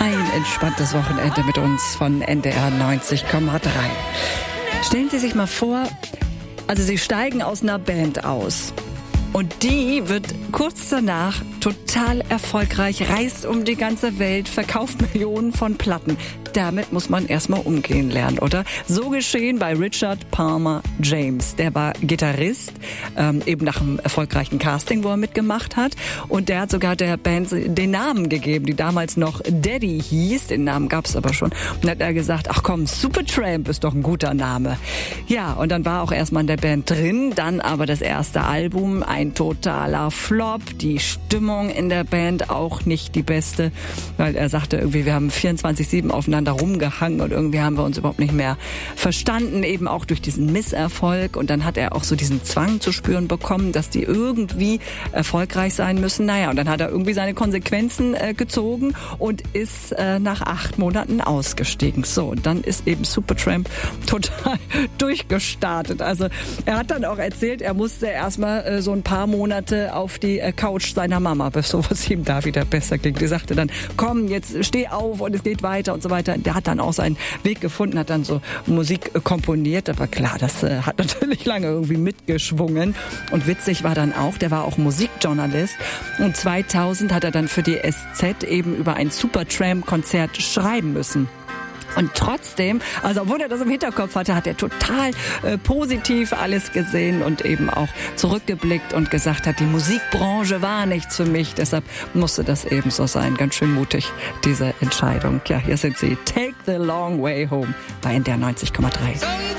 Ein entspanntes Wochenende mit uns von NDR 90,3. Stellen Sie sich mal vor, also Sie steigen aus einer Band aus. Und die wird kurz danach total erfolgreich, reist um die ganze Welt, verkauft Millionen von Platten. Damit muss man erstmal umgehen lernen, oder? So geschehen bei Richard Palmer James. Der war Gitarrist, eben nach einem erfolgreichen Casting, wo er mitgemacht hat. Und der hat sogar der Band den Namen gegeben, die damals noch Daddy hieß. Den Namen gab's aber schon. Und dann hat er gesagt, ach komm, Supertramp ist doch ein guter Name. Ja, und dann war auch erstmal in der Band drin. Dann aber das erste Album, ein totaler Flop. Die Stimmung in der Band auch nicht die beste. Weil er sagte irgendwie, wir haben 24/7 aufeinander rumgehangen und irgendwie haben wir uns überhaupt nicht mehr verstanden, eben auch durch diesen Misserfolg. Und dann hat er auch so diesen Zwang zu spüren bekommen, dass die irgendwie erfolgreich sein müssen. Naja, und dann hat er irgendwie seine Konsequenzen gezogen und ist nach 8 Monaten ausgestiegen. So, und dann ist eben Supertramp total durchgestartet. Also er hat dann auch erzählt, er musste erstmal so ein paar Monate auf die Couch seiner Mama, bevor es ihm da wieder besser ging. Die sagte dann, komm, jetzt steh auf und es geht weiter und so weiter. Der hat dann auch seinen Weg gefunden, hat dann so Musik komponiert. Aber klar, das hat natürlich lange irgendwie mitgeschwungen. Und witzig war dann auch, der war auch Musikjournalist. Und 2000 hat er dann für die SZ eben über ein Supertramp-Konzert schreiben müssen. Und trotzdem, also obwohl er das im Hinterkopf hatte, hat er total positiv alles gesehen und eben auch zurückgeblickt und gesagt hat, die Musikbranche war nichts für mich. Deshalb musste das eben so sein. Ganz schön mutig, diese Entscheidung. Ja, hier sind sie. Take the long way home bei NDR 90,3.